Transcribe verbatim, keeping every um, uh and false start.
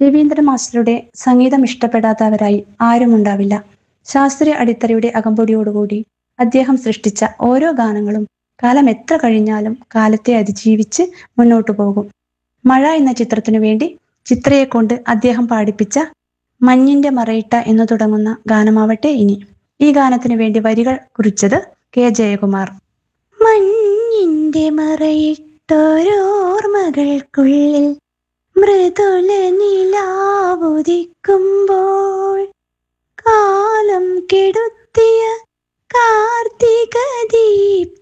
രവീന്ദ്രൻ മാസ്റ്ററുടെ സംഗീതം ഇഷ്ടപ്പെടാത്തവരായി ആരുമുണ്ടാവില്ല. ശാസ്ത്രീയ അടിത്തറയുടെ അകമ്പടിയോടുകൂടി അദ്ദേഹം സൃഷ്ടിച്ച ഓരോ ഗാനങ്ങളും കാലം എത്ര കഴിഞ്ഞാലും കാലത്തെ അതിജീവിച്ച് മുന്നോട്ടു പോകും. മഴ എന്ന ചിത്രത്തിനു വേണ്ടി ചിത്രയെ കൊണ്ട് അദ്ദേഹം പാടിപ്പിച്ച മഞ്ഞിന്റെ മറയിട്ട എന്നു തുടങ്ങുന്ന ഗാനമാവട്ടെ ഇനി. ഈ ഗാനത്തിനു വേണ്ടി വരികൾ കുറിച്ചത് കെ ജയകുമാർ. മഞ്ഞിന്റെ മറയിട്ടോരോർമകൾക്കുള്ളിൽ മൃദുല നിലാവുദിക്കുമ്പോൾ കാലം കെടുത്തിയ കാർത്തിക ദീപ